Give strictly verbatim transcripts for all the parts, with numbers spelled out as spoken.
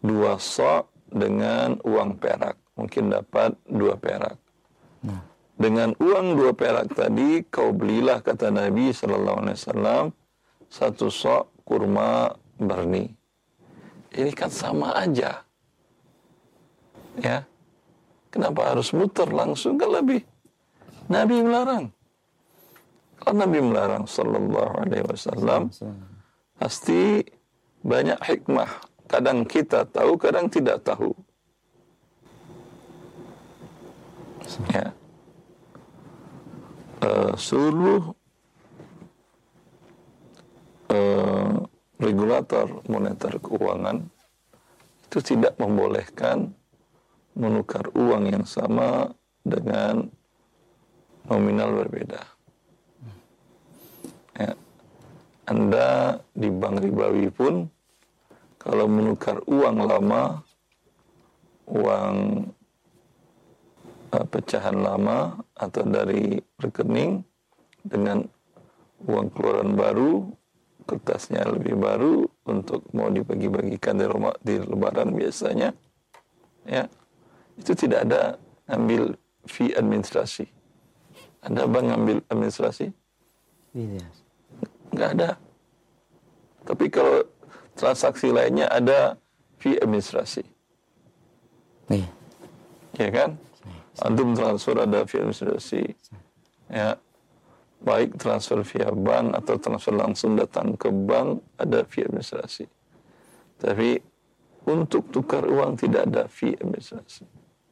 dua sok dengan uang perak, mungkin dapat dua perak. Nah. Dengan uang dua perak tadi, kau belilah, kata Nabi Sallallahu Alaihi Wasallam, satu sok kurma berni. Ini kan sama aja, ya. Kenapa harus muter langsung? Kan lebih. Nabi melarang. Kalau Nabi melarang Sallallahu Alaihi Wasallam, pasti banyak hikmah. Kadang kita tahu, kadang tidak tahu. Ya. Uh, seluruh uh, regulator moneter keuangan itu tidak membolehkan menukar uang yang sama dengan nominal berbeda. Ya. Anda di bank ribawi pun kalau menukar uang lama, uang uh, pecahan lama atau dari rekening dengan uang keluaran baru, kertasnya lebih baru untuk mau dibagi-bagikan di, rumah, di lebaran biasanya, ya, itu tidak ada ambil fee administrasi. Ada bank ambil administrasi? Tidak. Nggak ada. Tapi kalau transaksi lainnya ada fee administrasi. Iya. Ya kan? Antum transfer ada fee administrasi. Ya. Baik transfer via bank atau transfer langsung datang ke bank ada fee administrasi. Tapi untuk tukar uang tidak ada fee administrasi.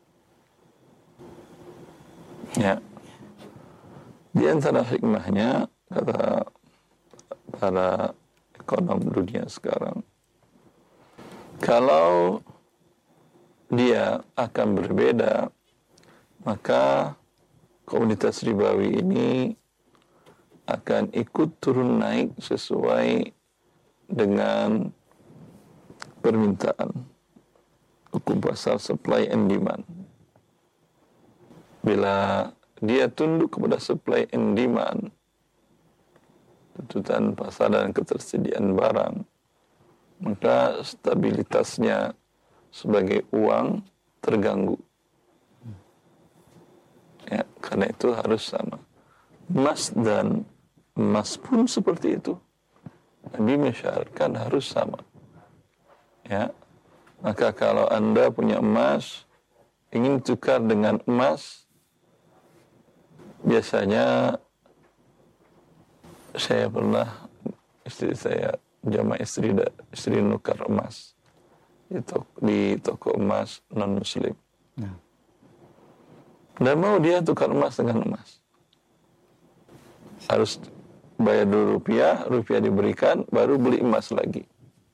Ya. Di antara hikmahnya, kata para ekonom dunia sekarang, kalau dia akan berbeda, maka komunitas ribawi ini akan ikut turun naik sesuai dengan permintaan. Hukum pasar supply and demand. Bila dia tunduk kepada supply and demand, tuntutan pasar dan ketersediaan barang, maka stabilitasnya sebagai uang terganggu. Ya, karena itu harus sama. Emas dan emas pun seperti itu. Nabi mensyaratkan harus sama. Ya, maka kalau Anda punya emas, ingin tukar dengan emas, biasanya saya pernah istri saya jamaah istri istri nukar emas di toko, di toko emas non muslim. Nah. Dan mau dia tukar emas dengan emas, harus bayar dulu rupiah, rupiah diberikan, baru beli emas lagi.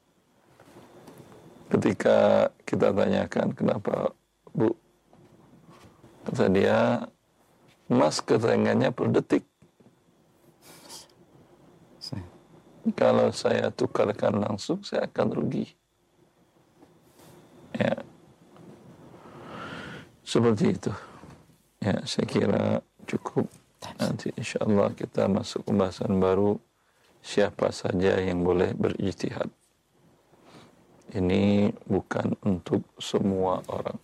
Ketika kita tanyakan kenapa Bu, kata dia, emas keterangannya per detik. Kalau saya tukarkan langsung, saya akan rugi. Ya, seperti itu. Ya, saya kira cukup. Nanti insya Allah kita masuk pembahasan baru, siapa saja yang boleh berijtihad. Ini bukan untuk semua orang.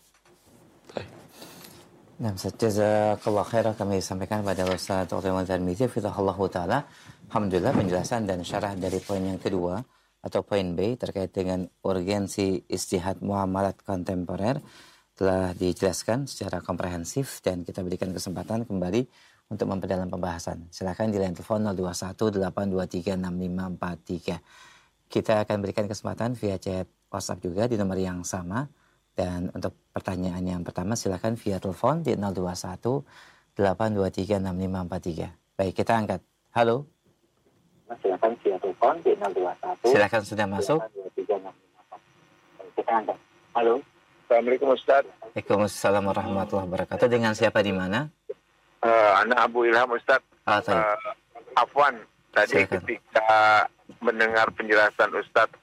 Nah, jazakallah khairah kami sampaikan pada Ustaz Doktor Tirmizi Fidzahallahu Ta'ala. Alhamdulillah penjelasan dan syarah dari poin yang kedua atau poin B terkait dengan urgensi ijtihad muamalat kontemporer telah dijelaskan secara komprehensif dan kita berikan kesempatan kembali untuk memperdalam pembahasan. Silakan di line telepon nol dua satu delapan dua tiga enam lima empat tiga. Kita akan berikan kesempatan via chat WhatsApp juga di nomor yang sama. Dan untuk pertanyaan yang pertama silakan via telepon di nol dua satu delapan dua tiga enam lima empat tiga. Baik, kita angkat. Halo. Silakan via telepon di nol dua satu. Silakan sudah masuk. Kita angkat. Halo. Assalamualaikum Ustaz. Waalaikumsalam warahmatullahi wabarakatuh. Dengan siapa di mana? Uh, anak Abu Ilham Ustaz. Ah, uh, Afwan. Tadi silakan. Ketika mendengar penjelasan Ustaz,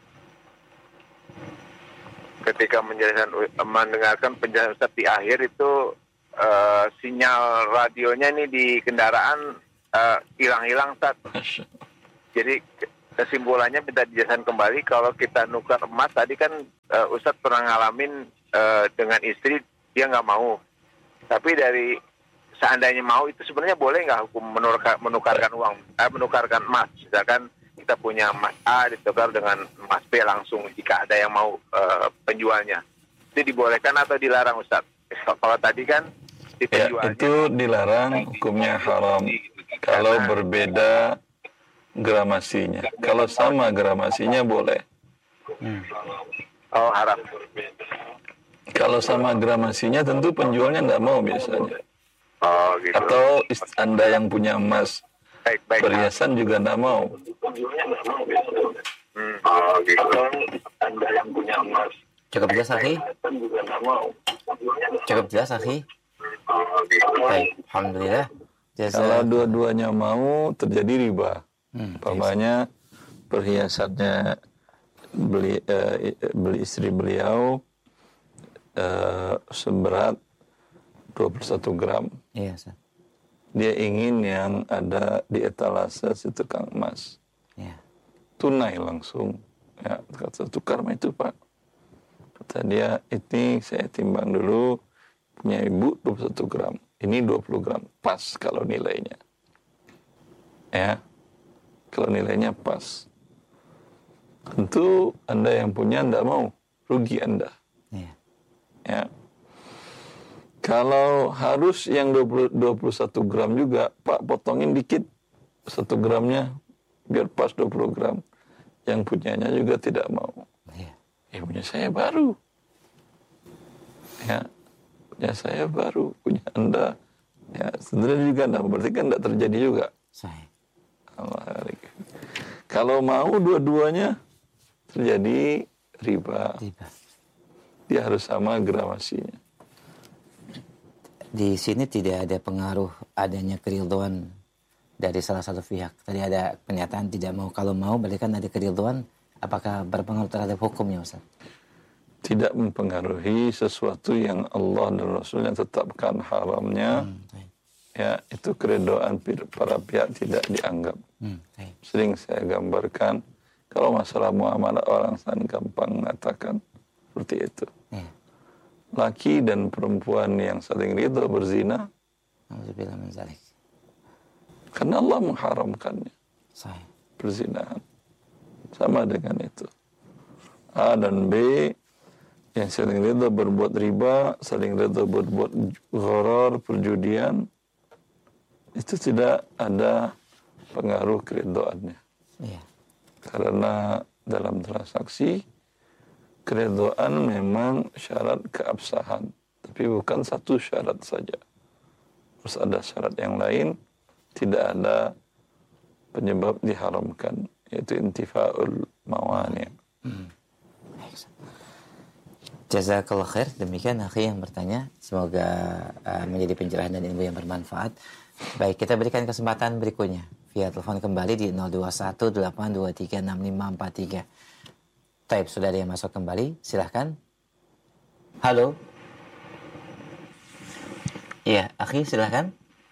ketika menjelaskan mendengarkan penjelasan Ustaz di akhir itu uh, sinyal radionya ini di kendaraan uh, hilang-hilang Ustaz. Jadi kesimpulannya minta dijelaskan kembali kalau kita nukar emas tadi kan uh, Ustadz pernah ngalamin uh, dengan istri dia nggak mau. Tapi dari seandainya mau itu sebenarnya boleh nggak hukum menukar, menukarkan uang, eh, menukarkan emas? Misalkan kita punya emas A ditukar dengan emas B langsung jika ada yang mau uh, penjualnya. Itu dibolehkan atau dilarang Ustadz? Kalau tadi kan di Ya, penjualnya itu dilarang, hukumnya haram. Kalau berbeda gramasinya. Kalau sama gramasinya boleh. Hmm. oh haram. Kalau sama gramasinya tentu penjualnya nggak mau biasanya. Oh gitu. Atau ist- Anda yang punya emas Baik baik. perhiasan juga nggak mau. Hmm. Oh gitu. Anda yang punya emas Cukup jelas, akhi? juga nggak mau. Cukup jelas, akhi? Oh gitu. Baik, alhamdulillah. Kalau Jaza. dua-duanya mau terjadi riba. Hmm, Umpamanya perhiasannya beli eh, beli istri beliau eh, seberat dua puluh satu gram. Iya, Ustaz. Dia ingin yang ada di etalase si tukang emas. Iya. Tunai langsung. Ya, kata tukar mah itu Pak. Kata dia, ini saya timbang dulu punya ibu dua puluh satu gram. Ini dua puluh gram. Pas kalau nilainya. Ya. Kalau nilainya pas. Tentu Anda yang punya tidak mau. Rugi Anda. Iya. Ya. Kalau harus yang dua puluh, dua puluh satu gram juga, Pak potongin dikit satu gramnya biar pas dua puluh gram. Yang punyanya juga tidak mau. Iya. Ya punya saya baru. Ya, punya saya baru, punya Anda. Ya, sebenarnya juga enggak, berarti kan enggak terjadi juga. Sahih. Allah. Kalau mau dua-duanya terjadi riba. Riba. Dia harus sama gramasinya. Di sini tidak ada pengaruh adanya keridhaan dari salah satu pihak. Tadi ada pernyataan tidak mau. Kalau mau berarti kan ada keridhaan. Apakah berpengaruh terhadap hukumnya, Ustaz? Tidak mempengaruhi sesuatu yang Allah dan Rasulnya tetapkan haramnya. Hmm, baik. Ya, itu keredoan para pihak tidak dianggap. Hmm, baik. Sering saya gambarkan, kalau masalah muamalah orang sangat gampang mengatakan seperti itu. Iya. Laki dan perempuan yang saling ridho berzina, Alhamdulillah min zalik. karena Allah mengharamkannya, Sahih. perzinahan. Sama dengan itu. A dan B yang saling ridho berbuat riba, saling ridho berbuat gharar, perjudian, itu tidak ada pengaruh keridhoannya. Iya. Karena dalam transaksi, keridhoan memang syarat keabsahan. Tapi bukan satu syarat saja. Harus ada syarat yang lain, tidak ada penyebab diharamkan, yaitu intifa'ul mawani'. Hmm. Baik, Ustaz. Jazakallah khair. Demikian akhi yang bertanya. Semoga uh, menjadi pencerahan dan ilmu yang bermanfaat. Baik, kita berikan kesempatan berikutnya. Via telepon kembali di nol dua satu delapan dua tiga enam lima empat tiga. Taib, sudah ada yang masuk kembali. Silahkan. Halo. Iya, akhi silahkan.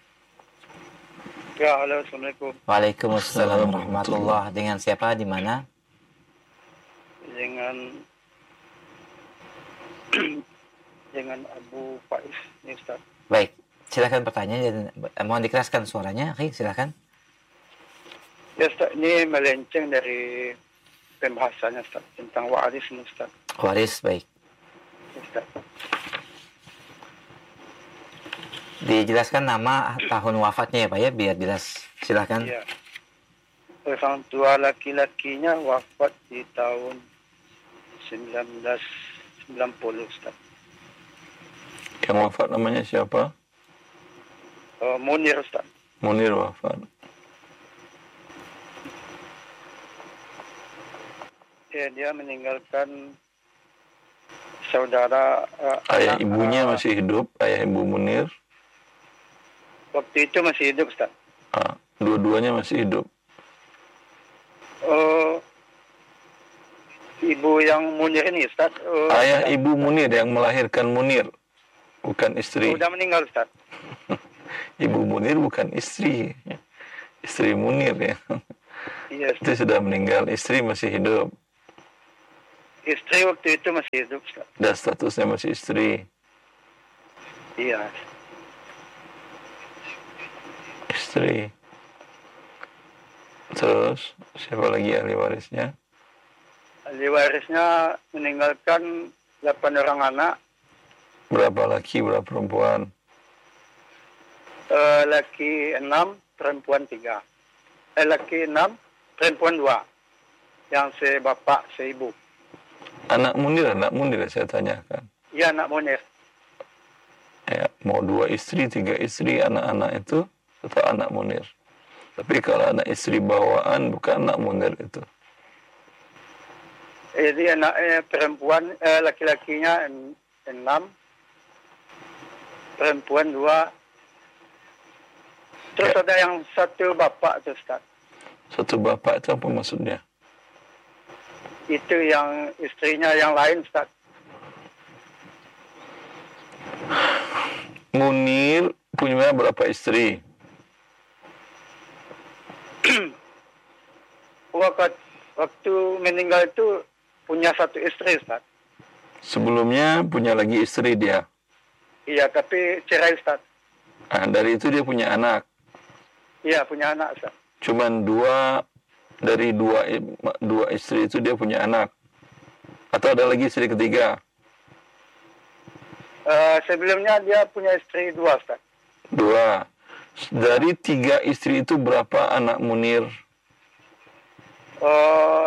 Ya, halo, Assalamualaikum. Waalaikumsalam warahmatullah. Dengan siapa, di mana? Dengan dengan Abu Faiz, nih Ustaz. Baik, silakan pertanyaan dan mohon dikeraskan suaranya, akhi, silakan. Ya Ustaz, ini melenceng dari pembahasannya Ustaz, tentang waris nih Ustaz. Waris, baik. Ya, Ustaz. Dijelaskan nama, tahun wafatnya ya Pak ya, biar jelas. Silakan. Ya. Orang tua laki-lakinya wafat di tahun sembilan belas sembilan puluh Ustaz. Yang wafat namanya siapa? Uh, Munir Ustaz. Munir wafat. Ya, dia meninggalkan saudara uh, Ayah anak, ibunya uh, masih hidup, ayah ibu Munir. waktu itu masih hidup Ustaz. Ah, dua-duanya masih hidup. Uh, ibu yang Munir ini Ustaz. Uh, Ayah ibu Munir yang melahirkan Munir, bukan istri. Sudah meninggal Ustaz. Ibu Munir bukan istri. Istri Munir ya. Iya, Itu sudah meninggal. Istri masih hidup. istri waktu itu masih hidup, Ustaz. Dan statusnya masih istri. Iya. Istri. Terus, siapa lagi ahli warisnya? Ahli warisnya meninggalkan delapan orang anak, Berapa laki, berapa perempuan? eh, laki enam, perempuan tiga. Eh, laki enam, perempuan dua. Yang sebapak, seibu. Anak Munir, anak Munir saya tanyakan. Iya, anak Munir. Ya, mau dua istri, tiga istri, anak-anak itu tetap anak Munir. Tapi kalau anak istri bawaan bukan anak Munir itu. Jadi anak eh, perempuan, eh, laki-lakinya en- enam, perempuan dua. Terus Ya. ada yang satu bapak tuh, Ustaz. Satu bapak itu apa maksudnya? Itu yang istrinya yang lain, Ustaz. Munir punya berapa istri? Waktu, waktu meninggal itu punya satu istri, Ustaz. Sebelumnya punya lagi istri dia. Iya, tapi cerai, Ustaz. Nah, dari itu dia punya anak. Iya, punya anak, Ustaz. Cuman dua dari dua dua istri itu dia punya anak. Atau ada lagi istri ketiga? Eh, sebelumnya dia punya istri dua, Ustaz. Dua. Dari tiga istri itu berapa anak Munir? Eh,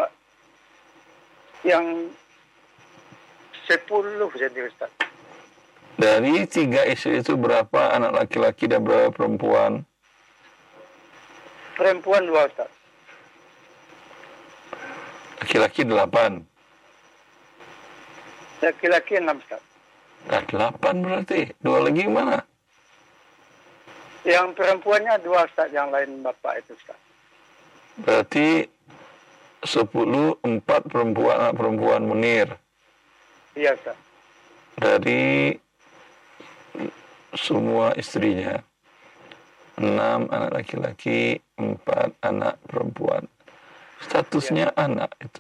yang sepuluh jadi, Ustaz. Dari tiga istri itu berapa anak laki-laki dan berapa perempuan? Perempuan dua, Ustaz. Laki-laki delapan. Laki-laki enam, Ustaz. Nah, delapan berarti. Dua lagi mana? Yang perempuannya dua, Ustaz. Yang lain bapak itu, Ustaz. Berarti sepuluh, empat perempuan, anak perempuan Munir. Iya, Ustaz. Dari semua istrinya. Enam anak laki-laki, empat anak perempuan. Statusnya anak itu.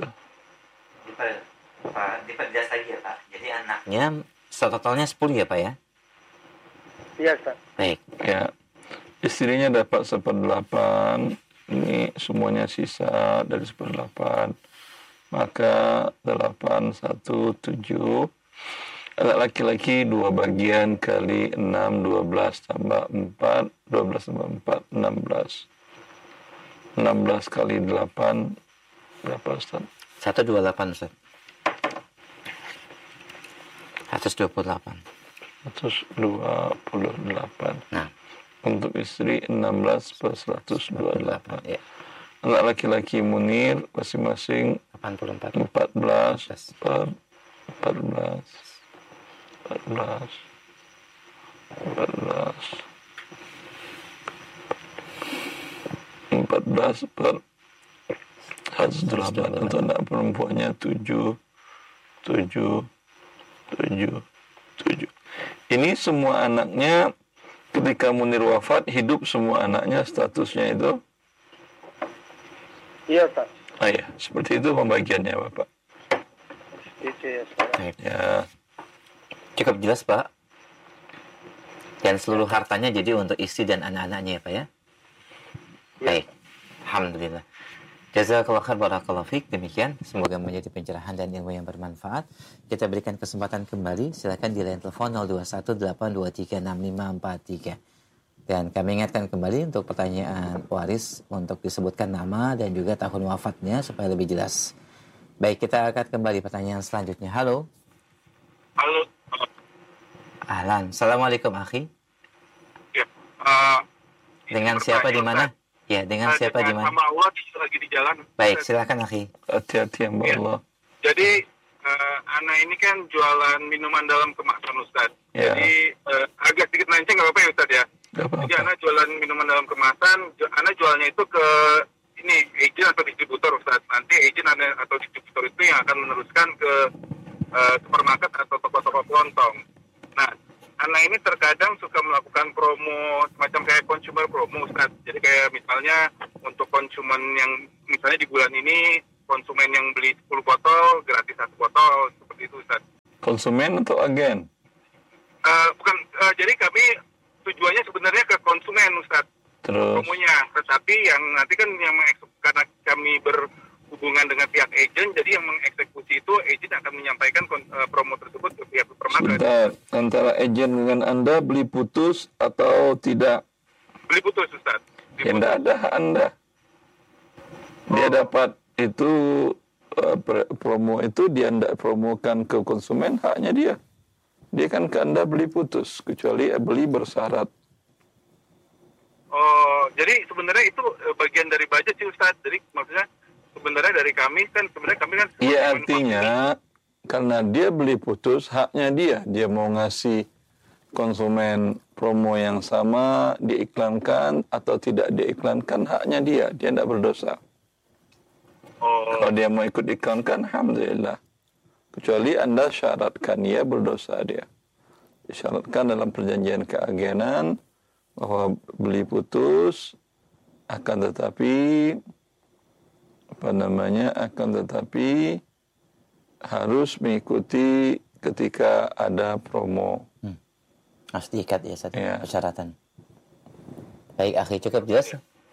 Pak, diperjelas lagi ya Pak. Jadi anaknya totalnya sepuluh ya Pak ya? Iya, Ustaz. Baik. Ya, istrinya dapat seperdelapan. Ini semuanya sisa dari seperdelapan. Maka delapan, satu, tujuh. Anak laki-laki dua bagian kali enam, dua belas tambah empat, dua belas tambah empat, enam belas. enam belas kali delapan, berapa Ustaz? seratus dua puluh delapan Ustaz. seratus dua puluh delapan. seratus dua puluh delapan. Nah, Untuk istri enam belas per seratus dua puluh delapan. ya. Anak laki-laki Munir masing-masing delapan puluh empat. empat belas per empat belas. empat belas. empat belas. empat belas per seratus delapan. Untuk anak perempuannya tujuh. tujuh. tujuh. tujuh. Ini semua anaknya ketika Munir wafat, hidup semua anaknya statusnya itu? Iya, Ustaz. Ah ya, seperti itu pembagiannya Bapak. Itu ya, Ustaz. Baik. Ya, Cukup jelas Pak. Dan seluruh hartanya jadi untuk istri dan anak-anaknya ya Pak ya? Baik. Alhamdulillah. Jazakallah khair barakallahu fiik. Demikian, semoga menjadi pencerahan dan ilmu yang bermanfaat. Kita berikan kesempatan kembali. Silakan di line telepon nol dua satu delapan dua tiga enam lima empat tiga. Dan kami ingatkan kembali untuk pertanyaan waris untuk disebutkan nama dan juga tahun wafatnya supaya lebih jelas. Baik, kita akan kembali pertanyaan selanjutnya. Halo. Halo. Ahlan. Assalamualaikum akhi. Ya, uh, Dengan siapa di mana? Ya, dengan siapa di mana? Sama Allah lagi di jalan. Baik, silakan akhi. hati-hati yang Ya. Allah. Jadi uh, Ana ini kan jualan minuman dalam kemasan Ustaz. Ya. Jadi uh, agak sedikit melenceng nggak apa-apa ya Ustaz ya. Gak Jadi apa-apa. Ana jualan minuman dalam kemasan. ju- Ana jualnya itu ke ini agent atau distributor Ustaz. Nanti agent ada- atau distributor itu yang akan meneruskan ke uh, supermarket atau toko-toko kelontong. Nah, Ana ini terkadang suka melakukan promo semacam kayak consumer promo Ustaz. Jadi kayak misalnya untuk konsumen yang misalnya di bulan ini konsumen yang beli sepuluh botol gratis satu botol, seperti itu Ustaz. Konsumen atau agen? Uh, bukan, uh, jadi kami tujuannya sebenarnya ke konsumen Ustaz. Terus? Promonya, tetapi yang nanti kan yang mengekse- karena kami berhubungan dengan pihak agent, jadi yang mengeksekusi itu agent akan menyampaikan kon- uh, promo tersebut ke pihak supermarket. Sebentar, antara agen dengan Anda beli putus atau tidak? Beli putus Ustaz. Beli Ya tidak ada hak Anda. Dia dapat itu uh, pre- promo itu dia tidak promokan ke konsumen, haknya dia. Dia kan ke Anda beli putus, kecuali beli bersyarat. Oh, jadi sebenarnya itu eh, bagian dari budget sih Ustaz. Jadi maksudnya sebenarnya dari kami kan sebenarnya kami kan Iya artinya karena dia beli putus, haknya dia. Dia mau ngasih konsumen promo yang sama, diiklankan atau tidak diiklankan, haknya dia. Dia tidak berdosa. Oh, Kalau dia mau ikut iklankan, alhamdulillah. Kecuali Anda syaratkan dia berdosa dia. Disyaratkan dalam perjanjian keagenan bahwa beli putus akan tetapi apa namanya akan tetapi harus mengikuti ketika ada promo. Hmm. Harus diikat ya, satu Ya. persyaratan. Baik, akhi, cukup jelas?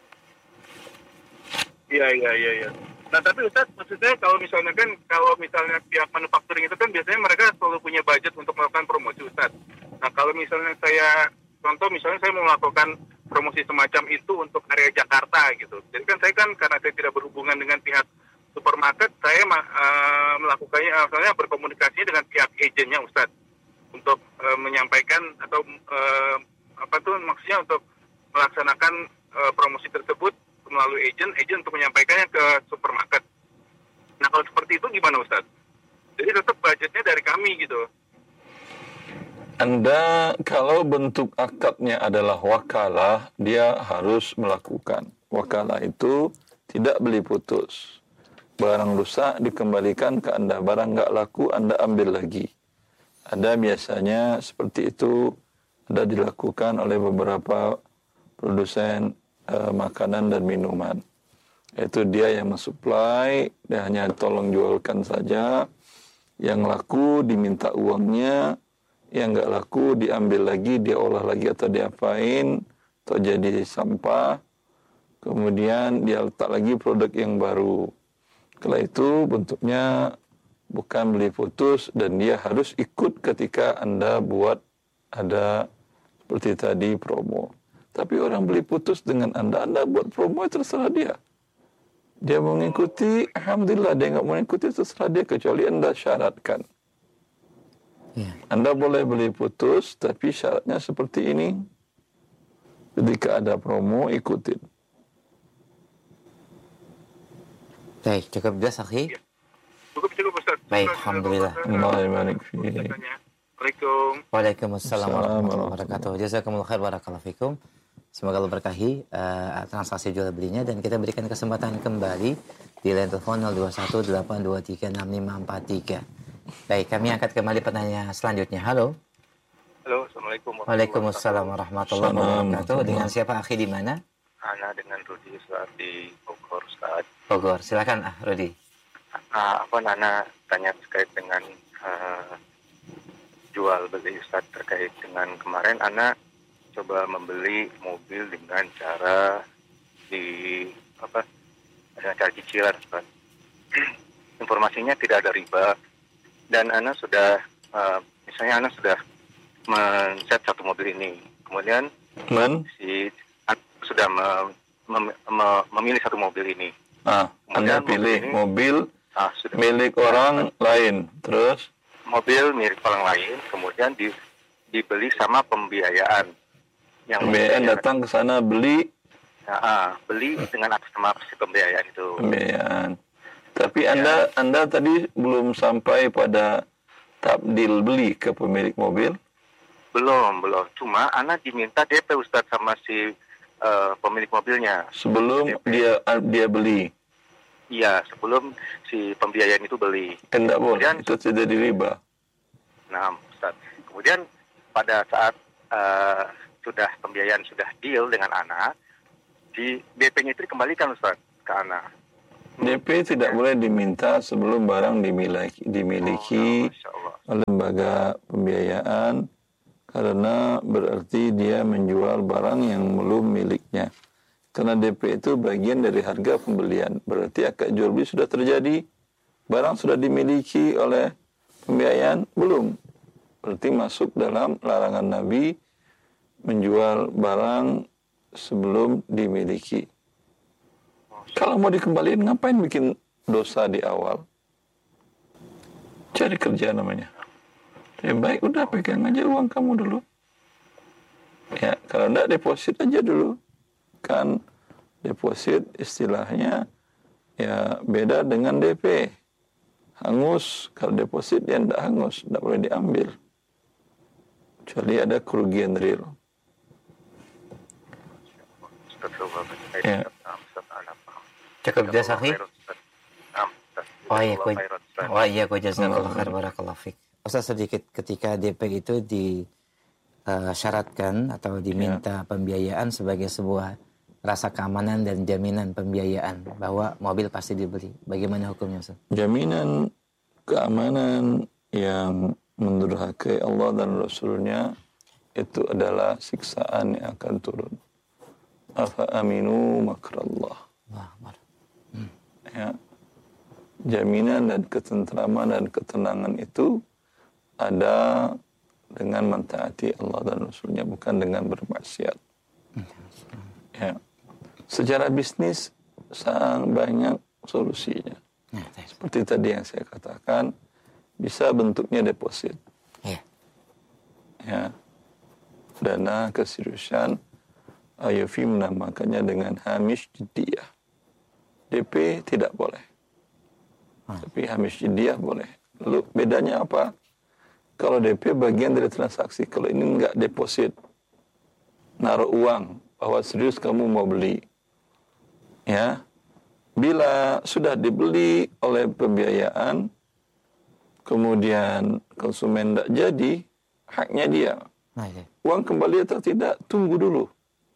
iya iya iya iya. Nah tapi Ustaz, maksudnya kalau misalnya kan kalau misalnya pihak manufacturing itu kan biasanya mereka selalu punya budget untuk melakukan promosi Ustaz. Nah kalau misalnya saya contoh misalnya saya mau melakukan promosi semacam itu untuk area Jakarta gitu. Jadi kan saya kan karena saya tidak berhubungan dengan pihak supermarket, saya uh, melakukannya uh, misalnya berkomunikasi dengan pihak agennya Ustaz untuk uh, menyampaikan atau uh, apa tuh maksudnya untuk melaksanakan uh, promosi tersebut melalui agent, agent untuk menyampaikannya ke supermarket. Nah kalau seperti itu gimana Ustaz? Jadi tetap budgetnya dari kami gitu. Anda kalau bentuk akadnya adalah wakalah, dia harus melakukan. Wakalah itu tidak beli putus. Barang rusak dikembalikan ke Anda. Barang nggak laku, Anda ambil lagi. Ada biasanya seperti itu, ada dilakukan oleh beberapa produsen uh, makanan dan minuman. Itu dia yang mensuplai, dia hanya tolong jualkan saja. Yang laku diminta uangnya, yang nggak laku diambil lagi, dia olah lagi atau diapain, atau jadi sampah. Kemudian dia letak lagi produk yang baru. Setelah itu bentuknya bukan beli putus dan dia harus ikut ketika Anda buat ada seperti tadi promo. Tapi orang beli putus dengan Anda, Anda buat promo terserah dia. Dia mau mengikuti, alhamdulillah. Dia nggak mau mengikuti terserah dia kecuali Anda syaratkan. Ya. Anda boleh beli putus, tapi syaratnya seperti ini. Ketika ada promo, ikutin. Baik, cukup jelas, akhi. Cukup cukup Ustaz. Baik, alhamdulillah. Allah barik fiik. Assalamualaikum. Waalaikumsalam warahmatullahi Assalamualaikum. wabarakatuh. Jazakumullah khair, barakallahu fikum. Semoga Allah berkahi uh, transaksi jual belinya dan kita berikan kesempatan kembali di line telepon nol dua satu delapan dua tiga enam lima empat tiga. Baik, kami angkat kembali pertanyaan selanjutnya. Halo. Halo, Assalamualaikum. Waalaikumsalam warahmatullahi wabarakatuh. Dengan siapa, akhi, di mana? Ana dengan Rudi Ustaz di Bogor Ustaz. Bogor. Silakan, ah, Rudi. Ah, apa Nana tanya terkait dengan uh, jual beli Ustaz terkait dengan kemarin Ana coba membeli mobil dengan cara di apa dengan cara cicilan Ustaz. Informasinya tidak ada riba dan Ana sudah uh, misalnya Ana sudah men-set satu mobil ini. Kemudian Men? si Ana sudah mem- mem- mem- memilih satu mobil ini. Ah, Anda Kemudian pilih mobil ini- mobil Ah, sudah milik orang lain. Terus? mobil milik orang lain, kemudian di, dibeli sama pembiayaan. Yang Pembiayaan datang ke sana beli Nah, ah, beli dengan atas nama si pembiayaan itu. pembiayaan. Tapi Anda Anda tadi belum sampai pada tabdil beli ke pemilik mobil? Belum, belum. Cuma anak diminta D P Ustadz sama si uh, pemilik mobilnya. Sebelum D P. dia dia beli. Iya, sebelum si pembiayaan itu beli. Tidak boleh, Kemudian- itu tidak riba. Nah, Ustadz. Kemudian pada saat uh, sudah pembiayaan sudah deal dengan anak, di D P-nya itu dikembalikan Ustadz ke anak. D P tidak boleh diminta sebelum barang dimiliki, dimiliki Masya Allah. oleh lembaga pembiayaan, karena berarti dia menjual barang yang belum miliknya. Karena D P itu bagian dari harga pembelian. Berarti akad jual beli sudah terjadi, barang sudah dimiliki oleh pembiayaan, belum. Berarti masuk dalam larangan Nabi menjual barang sebelum dimiliki. Kalau mau dikembaliin, ngapain bikin dosa di awal? Cari kerja namanya. Ya baik, udah pegang aja uang kamu dulu. Ya, kalau enggak deposit aja dulu. Kan deposit istilahnya ya beda dengan D P. Hangus, kalau deposit ya enggak hangus, enggak boleh diambil. Kecuali ada kerugian real. Ya. Cukup dia Safi? Oh iya, kau, oh iya, kau jazakallah khair barakallahu fik. Ustaz, sedikit ketika D P itu disyaratkan uh, atau diminta ya. Pembiayaan sebagai sebuah rasa keamanan dan jaminan pembiayaan bahwa mobil pasti dibeli. Bagaimana hukumnya, Ustaz? Jaminan Keamanan yang mendurhakai Allah dan Rasulnya itu adalah siksaan yang akan turun. Afa aminu makrallah. Hmm. Ya. Jaminan dan ketentraman dan ketenangan itu ada dengan mentaati Allah dan Rasulnya, bukan dengan bermaksiat. Ya. Secara bisnis sangat banyak solusinya. Seperti tadi yang saya katakan, bisa bentuknya deposit. Ya. Dana keseriusan, I F I menamakannya dengan hamish jiddiyah. D P tidak boleh. Tapi hamish jiddiyah boleh. Lalu bedanya apa? Kalau D P bagian dari transaksi, kalau ini enggak deposit, naruh uang bahwa serius kamu mau beli. Ya. Bila sudah dibeli oleh pembiayaan, kemudian konsumen tidak jadi, haknya dia. Uang kembali atau tidak, tunggu dulu.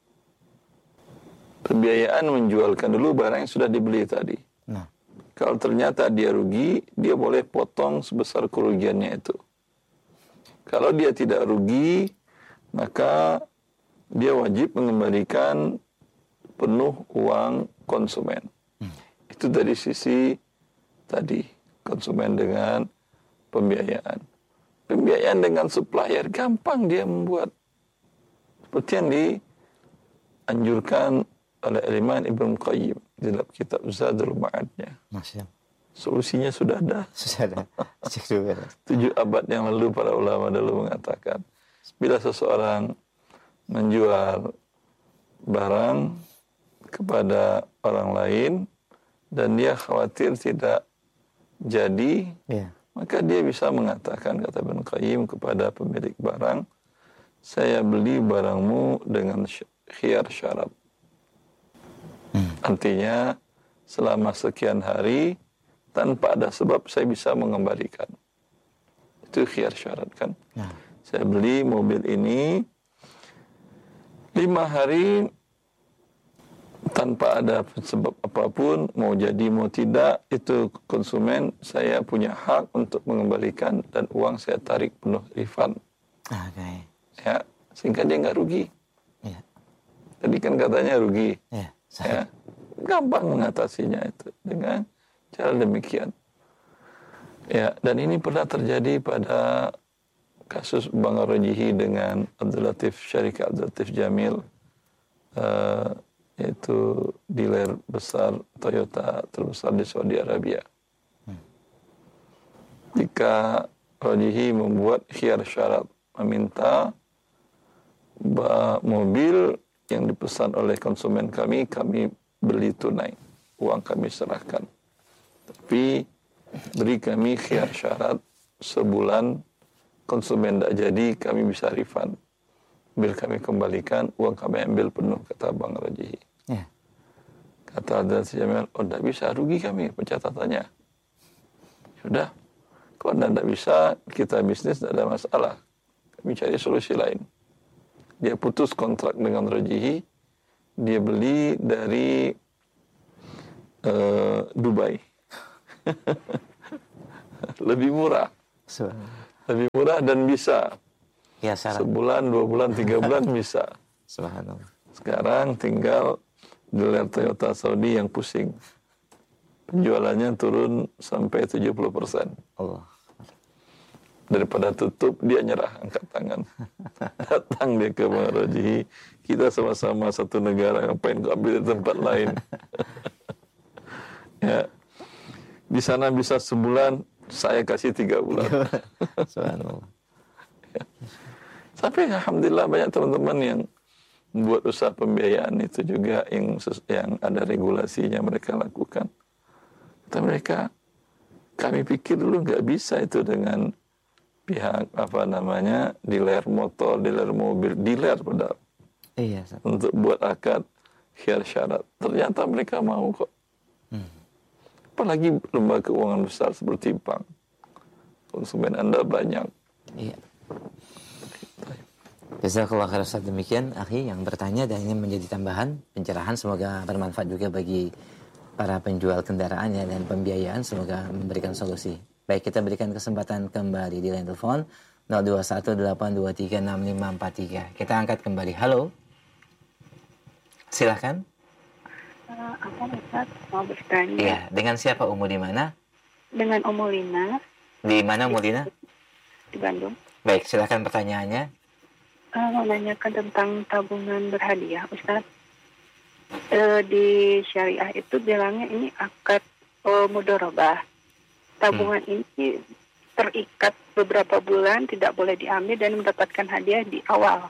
Pembiayaan menjualkan dulu barang yang sudah dibeli tadi. Nah. Kalau ternyata dia rugi, dia boleh potong sebesar kerugiannya itu. Kalau dia tidak rugi, maka dia wajib mengembalikan penuh uang konsumen. Hmm. Itu dari sisi tadi, konsumen dengan pembiayaan. Pembiayaan dengan supplier, gampang dia membuat. Seperti yang dianjurkan oleh Imam Ibnu Qayyim dalam kitab Zadul Ma'adnya. Solusinya sudah ada. Sudah ada. Tujuh abad yang lalu para ulama dulu mengatakan, bila seseorang menjual barang kepada orang lain dan dia khawatir tidak jadi, yeah. maka dia bisa mengatakan, kata Ibnu Qayyim kepada pemilik barang, saya beli barangmu dengan khiyar syarat. Hmm. Artinya selama sekian hari tanpa ada sebab saya bisa mengembalikan. Itu khiyar syarat kan. Nah. Saya beli mobil ini lima hari tanpa ada sebab apapun, mau jadi mau tidak, itu konsumen saya punya hak untuk mengembalikan dan uang saya tarik penuh refund. Okay. Ya, sehingga dia nggak rugi. Yeah. Tadi kan katanya rugi. Yeah. Ya, gampang mengatasinya itu dengan cara demikian. Ya, dan ini pernah terjadi pada kasus Bang Rajihi dengan Abdul Latif Syarikat Abdul Latif Jamil, uh, yaitu dealer besar Toyota terbesar di Saudi Arabia. Hmm. Jika Rajihi membuat khiyar syarat, meminta bahwa mobil yang dipesan oleh konsumen kami, kami beli tunai, uang kami serahkan. Tapi beri kami khiyar syarat sebulan, konsumen tidak jadi, kami bisa refund. Bil kami kembalikan, uang kami ambil penuh, kata Bang Rajihi. Yeah. Kata Abdul Jamil, oh tidak bisa, rugi kami pencatatannya. Sudah, kalau tidak bisa, kita bisnis tidak ada masalah. Kami cari solusi lain. Dia putus kontrak dengan Rajihi, dia beli dari uh, Dubai. Lebih murah. Lebih murah dan bisa. Ya, syarat. Sebulan, dua bulan, tiga bulan bisa. Subhanallah. Sekarang tinggal dealer Toyota Saudi yang pusing. Penjualannya turun sampai tujuh puluh persen. Allah. Daripada tutup, dia nyerah, angkat tangan. Datang dia ke Bang Rojihi, kita sama-sama satu negara, ngapain kau ambil di tempat lain? Ya, di sana bisa sebulan, saya kasih tiga bulan. Subhanallah. Ya. Tapi alhamdulillah banyak teman-teman yang buat usaha pembiayaan itu juga yang yang ada regulasinya mereka lakukan. Kata mereka, kami pikir dulu nggak bisa itu dengan pihak apa namanya dealer motor, dealer mobil, dealer padahal Iya. untuk buat akad khiyar syarat. Ternyata mereka mau kok. Hmm. Apalagi lembaga keuangan besar seperti bank. Konsumen Anda banyak. Iya. Jazakallah khair Ustaz. Demikian akhi yang bertanya dan ingin menjadi tambahan pencerahan, semoga bermanfaat juga bagi para penjual kendaraan ya, dan pembiayaan semoga memberikan solusi. Baik, kita berikan kesempatan kembali di line telepon nol dua satu delapan dua tiga enam lima empat tiga. Kita angkat kembali. Halo. Silakan. Uh, apa Ustaz mau bertanya? Iya, dengan siapa Umu di mana? Dengan Umu Lina. Di mana Umu Lina? Di Bandung. Baik, silakan pertanyaannya. Uh, mau nanyakan tentang tabungan berhadiah, Ustaz. Uh, di syariah itu bilangnya ini akad uh, mudharabah. Tabungan hmm. ini terikat beberapa bulan, tidak boleh diambil dan mendapatkan hadiah di awal.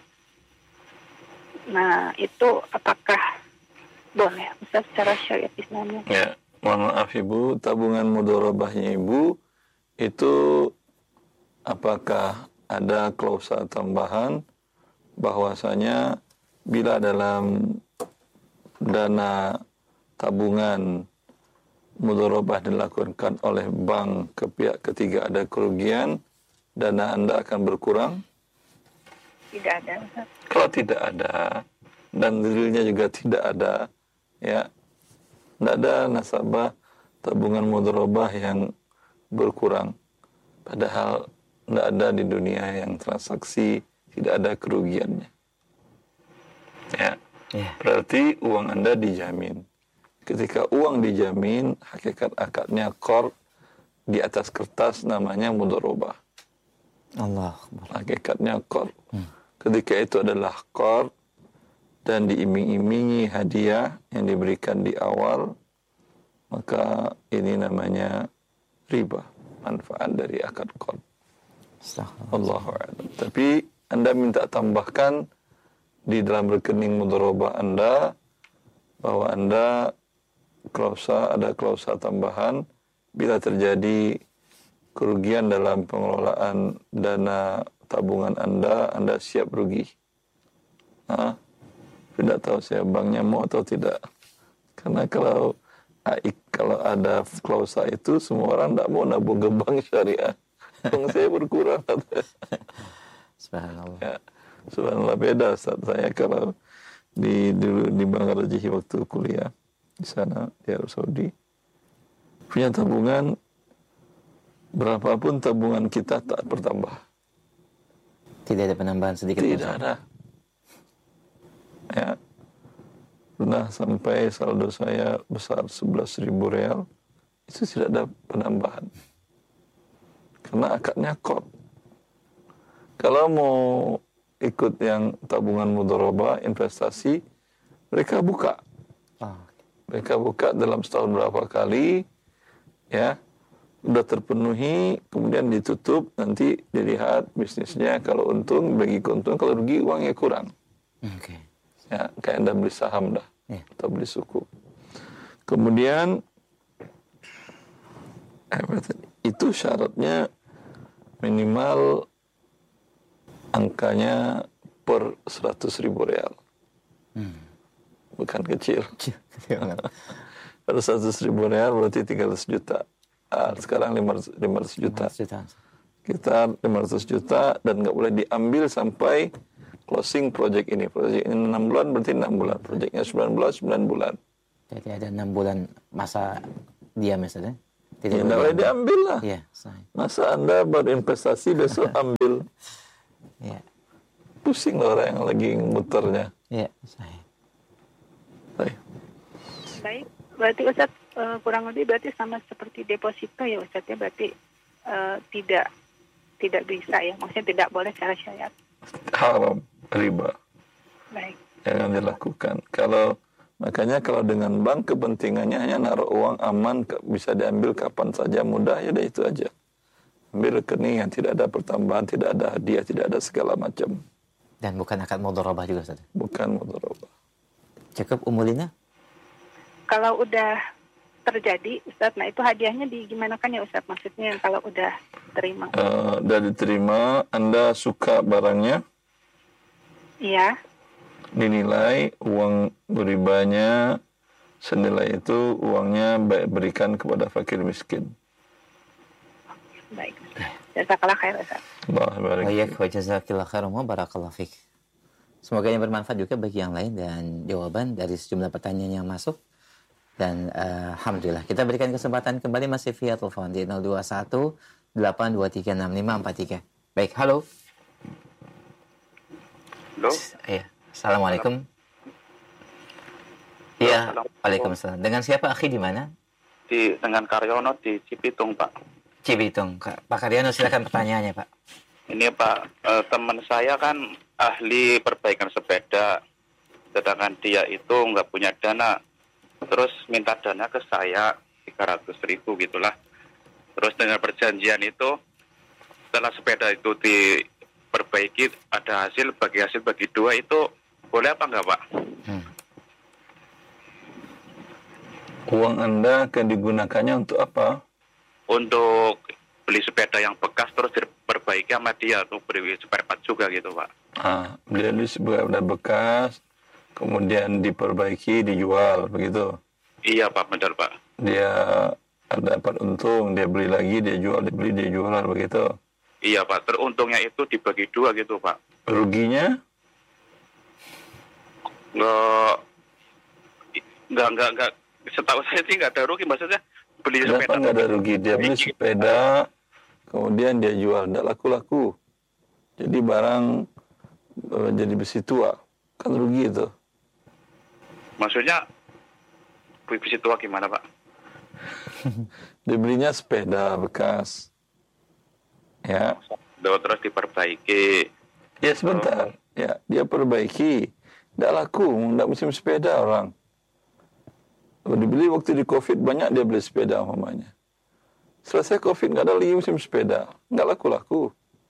Nah, itu apakah boleh Ustaz secara syariat Islamnya? Ya, mohon maaf Ibu, tabungan mudharabahnya Ibu itu apakah ada klausa tambahan bahwasanya bila dalam dana tabungan mudharabah dilakukan oleh bank ke pihak ketiga ada kerugian, dana Anda akan berkurang? Tidak ada, Ustaz. Kalau tidak ada dan realnya juga tidak ada, ya, tidak ada nasabah tabungan mudharabah yang berkurang. Padahal tidak ada di dunia yang transaksi tidak ada kerugiannya. Ya, yeah. Berarti uang Anda dijamin. Ketika uang dijamin, hakikat akadnya qard, di atas kertas namanya mudharabah. Allah. Hakikatnya qard. Hmm. Ketika itu adalah qard dan diiming-imingi hadiah yang diberikan di awal, maka ini namanya riba, manfaat dari akad qard. Allahu a'lam. Tapi Anda minta tambahkan di dalam rekening mudharabah Anda bahwa Anda klausa, ada klausa tambahan bila terjadi kerugian dalam pengelolaan dana tabungan Anda, Anda siap rugi. Nah, tidak tahu saya banknya mau atau tidak. Karena kalau kalau ada klausa itu semua orang tidak mau nabung ke bank syariah. Bank saya berkurang. Subhanallah. Ya, subhanallah, beda Ustaz. Saya kalau di dulu di Bang Rojihi waktu kuliah di sana di Arab Saudi punya tabungan, berapapun tabungan kita tak bertambah. Tidak ada penambahan sedikit. Tidak pun ada. Ya, pernah sampai saldo saya besar sebelas ribu real, itu tidak ada penambahan. Karena akadnya qard. Kalau mau ikut yang tabungan mudharabah, investasi, mereka buka. Oh. Mereka buka dalam setahun berapa kali, ya, sudah terpenuhi, kemudian ditutup, nanti dilihat bisnisnya, kalau untung, bagi keuntungan, kalau rugi, uangnya kurang. Okay. Ya, kayak Anda beli saham dah, yeah. atau beli suku. Kemudian, itu syaratnya minimal angkanya per seratus ribu real. Hmm. Bukan kecil. Per seratus ribu real berarti tiga ratus juta. Ah, sekarang lima ratus juta. Kita lima ratus juta dan nggak boleh diambil sampai closing project ini. Project ini enam bulan berarti enam bulan. Projectnya sembilan bulan, sembilan bulan. Jadi ada enam bulan masa diam misalnya. Ya, tidak boleh diambil lah. Iya, sahih. Masa Anda berinvestasi besok ambil. Iya. Pusing lah orang yang lagi muternya. Iya, sahih. Baik. Baik, berarti Ustaz uh, kurang lebih berarti sama seperti deposito ya Ustaz ya, berarti uh, tidak tidak bisa ya, maksudnya tidak boleh secara syariat. Haram, riba. Baik. Jangan dilakukan. Kalau makanya kalau dengan bank kepentingannya hanya naruh uang aman, bisa diambil kapan saja, mudah, ya udah itu aja. Ambil rekening yang tidak ada pertambahan, tidak ada hadiah, tidak ada segala macam. Dan bukan akad mudharabah juga, Ustaz? Bukan mudharabah. Cukup Umulina? Kalau udah terjadi, Ustaz, nah itu hadiahnya di gimana kan ya Ustaz? Maksudnya kalau udah terima. Uh, udah diterima, Anda suka barangnya? Iya. Dinilai uang beribanya senilai itu uangnya baik berikan kepada fakir miskin. Baik. Jazakallah khair Ustaz. Allah barik. Baik, wa jazakillahu khairan wa barakallahu fik. Semoga ini bermanfaat juga bagi yang lain dan jawaban dari sejumlah pertanyaan yang masuk. Dan uh, alhamdulillah kita berikan kesempatan kembali masih via telepon di nol dua satu delapan dua tiga enam lima empat tiga. Baik, halo. Halo. Iya. Assalamualaikum. Iya, waalaikumsalam. Dengan siapa akhi di mana? Di dengan Karyono di Cibitung, Pak. Cibitung. Pak Karyono, silakan pertanyaannya, Pak. Ini Pak, eh, teman saya kan ahli perbaikan sepeda, sedangkan dia itu nggak punya dana, terus minta dana ke saya tiga ratus ribu gitulah. Terus dengan perjanjian itu, setelah sepeda itu diperbaiki, ada hasil bagi hasil bagi dua, itu boleh apa enggak, Pak? Hmm. Uang Anda akan digunakannya untuk apa? Untuk beli sepeda yang bekas terus diperbaiki sama dia, untuk beri spare part juga gitu, Pak. Ah, dia beli sepeda bekas, kemudian diperbaiki, dijual, begitu? Iya, Pak, benar, Pak. Dia dapat untung, dia beli lagi, dia jual, dia beli, dia jual, begitu? Iya, Pak. Teruntungnya itu dibagi dua gitu, Pak. Ruginya? Nggak, nggak, nggak, nggak. Setahu saya sih nggak ada rugi, maksudnya beli Kenapa sepeda. nggak ada rugi? Dia beli sepeda, kemudian dia jual, nggak laku-laku. Jadi barang uh, jadi besi tua, kan rugi itu. Maksudnya besi tua gimana, Pak? Dia belinya sepeda bekas, ya. Duh, terus diperbaiki. Ya sebentar, ya dia perbaiki, nggak laku, nggak musim sepeda orang. Kalau dibeli waktu di Covid banyak dia beli sepeda mamanya. Selesai Covid nggak ada lagi musim sepeda, nggak laku-laku.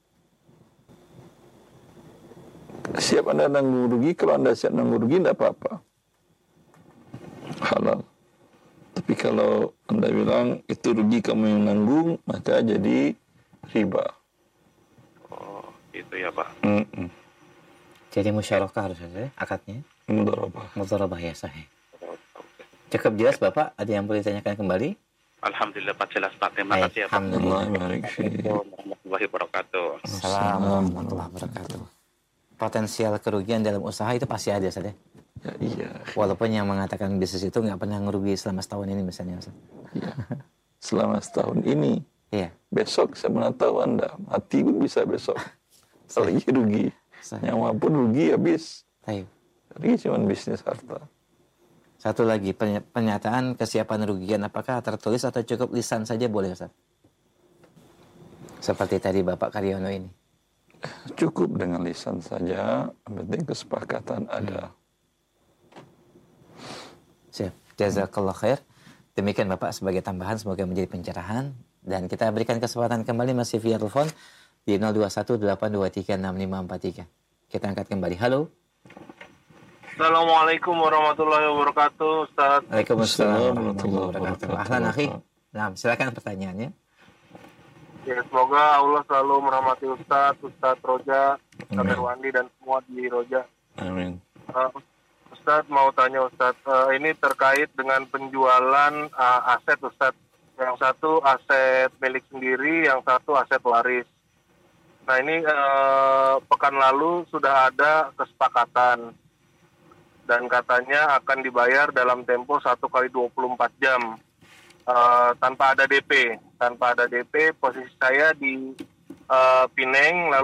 Siap Anda nanggung rugi, kalau Anda siap nanggung rugi nggak apa-apa, halal. Tapi kalau Anda bilang itu rugi kamu yang nanggung, maka jadi riba. Oh, itu ya, Pak. Mm-mm. Jadi musyarakah harus ada akadnya? Mudharabah. Mudharabah ya, sahih. Cukup jelas Bapak, ada yang boleh ditanyakan kembali? Alhamdulillah, Pak, jelas, Pak. Terima Baik, kasih ya, Pak. alhamdulillah. Assalamualaikum warahmatullahi wabarakatuh. Assalamualaikum warahmatullahi wabarakatuh. Potensial kerugian dalam usaha itu pasti ada, Ustaz ya? Ya, iya. Walaupun yang mengatakan bisnis itu nggak pernah ngerugi selama setahun ini misalnya, Ustaz. Iya. Selama setahun ini, Iya. besok saya mana tahu Anda, mati pun bisa besok. Lagi rugi. Sahih. Nyawa pun rugi habis. Baik. Rugi cuma bisnis harta. Satu lagi, pernyataan pernyataan kesiapan rugian apakah tertulis atau cukup lisan saja boleh, Ustaz? Seperti tadi Bapak Karyono ini. Cukup dengan lisan saja, yang penting kesepakatan ada. Siap. Jazakallah khair. Demikian Bapak sebagai tambahan, semoga menjadi pencerahan. Dan kita berikan kesempatan kembali masih via telepon di nol dua satu delapan dua tiga enam lima empat tiga. Kita angkat kembali. Halo. Assalamualaikum warahmatullahi wabarakatuh, Ustaz. Waalaikumsalam warahmatullahi wabarakatuh. Ahlan akhi. Nah, silakan pertanyaannya. Ya, semoga Allah selalu merahmati Ustaz, Ustaz Roja, Ustaz Erwandi dan semua di Roja. Amin. Uh, Ustaz mau tanya Ustaz, uh, ini terkait dengan penjualan uh, aset Ustaz. Yang satu aset milik sendiri, yang satu aset waris. Nah ini uh, pekan lalu sudah ada kesepakatan. dan katanya akan dibayar dalam tempo satu kali dua puluh empat jam uh, tanpa ada D P. Tanpa ada D P, posisi saya di uh, Pineng, lalu